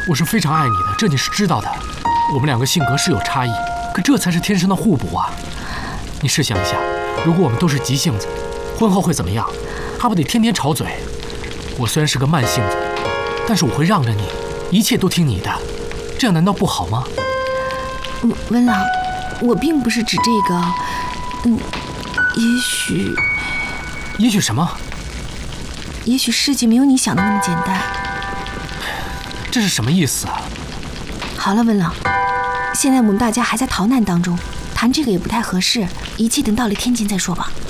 我是非常爱你的，这你是知道的。我们两个性格是有差异，可这才是天生的互补啊！你试想一下，如果我们都是急性子，婚后会怎么样？还不得天天吵嘴？我虽然是个慢性子，但是我会让着你，一切都听你的，这样难道不好吗？ 温郎，我并不是指这个， 也许什么？ 也许世界没有你想的那么简单。 这是什么意思啊？ 好了，温郎，现在我们大家还在逃难当中，谈这个也不太合适，一切等到了天津再说吧。